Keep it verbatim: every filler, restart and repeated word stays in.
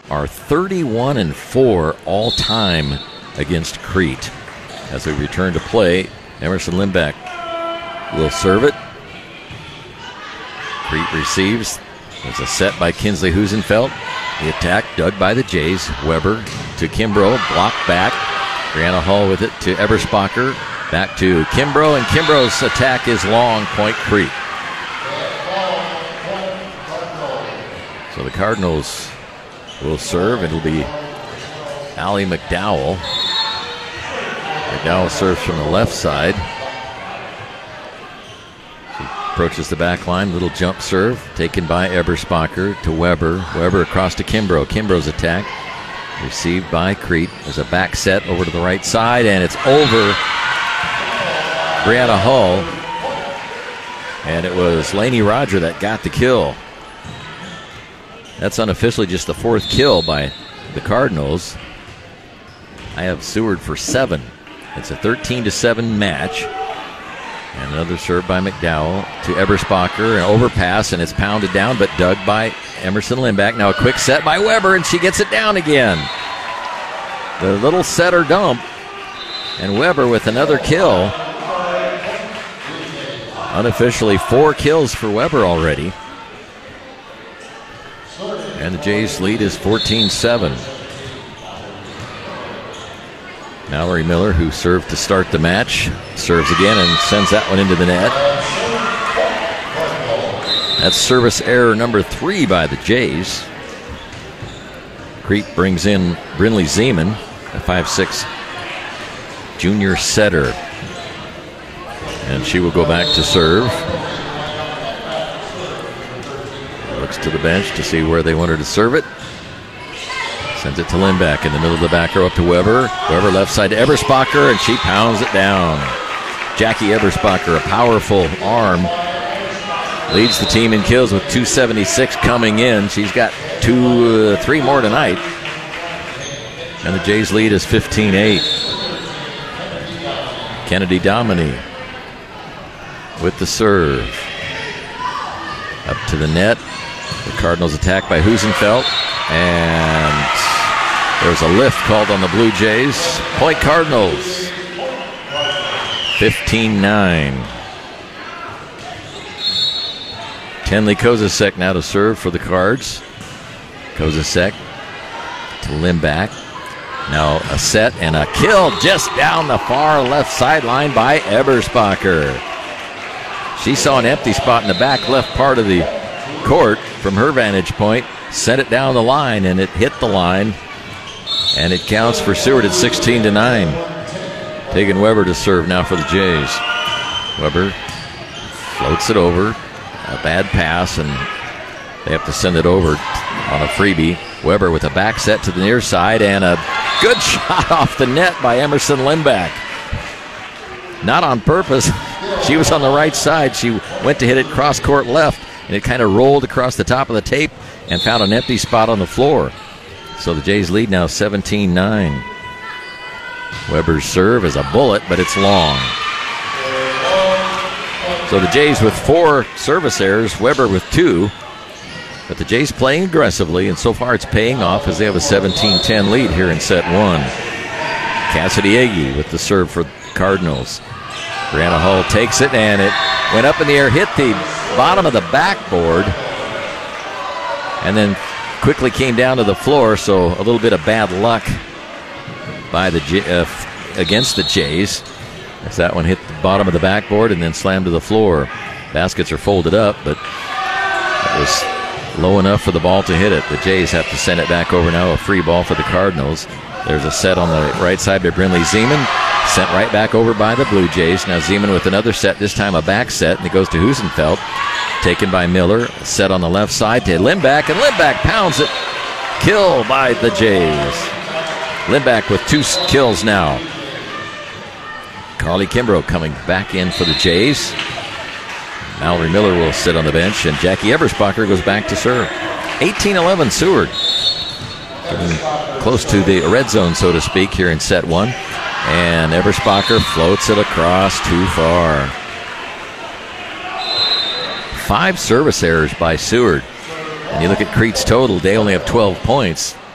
are thirty-one and four all time against Crete. As we return to play, Emerson Limbeck will serve it. Crete receives. There's a set by Kinsley Husenfeld. The attack dug by the Jays. Weber to Kimbrough, blocked back. Brianna Hall with it to Eberspacher. Back to Kimbrough, and Kimbrough's attack is long, point Crete. So the Cardinals will serve. It'll be Allie McDowell. McDowell serves from the left side. She approaches the back line. Little jump serve taken by Eberspacher to Weber. Weber across to Kimbrough. Kimbrough's attack received by Crete. There's a back set over to the right side, and it's over Brianna Hull. And it was Lainey Roger that got the kill. That's unofficially just the fourth kill by the Cardinals. I have Seward for seven. It's a thirteen to seven match. And another serve by McDowell to Eberspacher. An overpass, and it's pounded down, but dug by Emerson Limbeck. Now a quick set by Weber, and she gets it down again. The little set or dump. And Weber with another kill. Unofficially four kills for Weber already. And the Jays' lead is fourteen seven. Mallory Miller, who served to start the match, serves again and sends that one into the net. That's service error number three by the Jays. Crete brings in Brinley Zeman, a five six junior setter. And she will go back to serve. Looks to the bench to see where they want her to serve it. Sends it to Limbeck in the middle of the back row up to Weber. Weber left side to Eberspacher, and she pounds it down. Jackie Eberspacher, a powerful arm, leads the team in kills with two seventy-six coming in. She's got two, uh, three more tonight. And the Jays' lead is fifteen eight. Kennedy Dominy with the serve. Up to the net. The Cardinals attack by Husenfeld. And there's a lift called on the Blue Jays. Point Cardinals. fifteen nine. Tenley Kozasek now to serve for the Cards. Kozasek to Limbeck. Now a set and a kill just down the far left sideline by Eberspacher. She saw an empty spot in the back left part of the court from her vantage point. Sent it down the line, and it hit the line. And it counts for Seward at sixteen to nine. Taking Weber to serve now for the Jays. Weber floats it over. A bad pass, and they have to send it over on a freebie. Weber with a back set to the near side, and a good shot off the net by Emerson Limbeck. Not on purpose. She was on the right side. She went to hit it cross court left, and it kind of rolled across the top of the tape and found an empty spot on the floor. So the Jays lead now seventeen nine. Weber's serve is a bullet, but it's long. So the Jays with four service errors, Weber with two. But the Jays playing aggressively, and so far it's paying off as they have a seventeen ten lead here in set one. Cassidy Agee with the serve for Cardinals. Brianna Hull takes it, and it went up in the air, hit the bottom of the backboard, and then quickly came down to the floor, so a little bit of bad luck by the uh, against the Jays, as that one hit the bottom of the backboard and then slammed to the floor. Baskets are folded up, but it was low enough for the ball to hit it. The Jays have to send it back over now, a free ball for the Cardinals. There's a set on the right side by Brinley Zeman, sent right back over by the Blue Jays. Now Zeman with another set, this time a back set, and it goes to Husenfeld. Taken by Miller, set on the left side to Limbeck, and Limbeck pounds it. Kill by the Jays. Limbeck with two kills now. Carly Kimbrough coming back in for the Jays. Mallory Miller will sit on the bench, and Jackie Eberspacher goes back to serve. eighteen eleven Seward. Getting close to the red zone, so to speak, here in set one. And Eberspacher floats it across too far. Five service errors by Seward. And you look at Crete's total, they only have twelve points.